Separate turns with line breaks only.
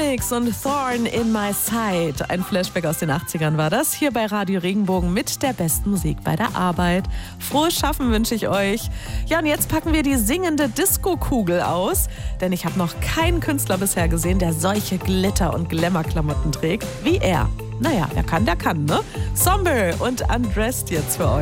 Eurythmics und Thorn in My Side. Ein Flashback aus den 80ern war das. Hier bei Radio Regenbogen mit der besten Musik bei der Arbeit. Frohes Schaffen wünsche ich euch. Ja, und jetzt packen wir die singende Disco-Kugel aus. Denn ich habe noch keinen Künstler bisher gesehen, der solche Glitter- und Glamour-Klamotten trägt wie er. Naja, wer kann, der kann, ne? Somber und Undressed jetzt für euch.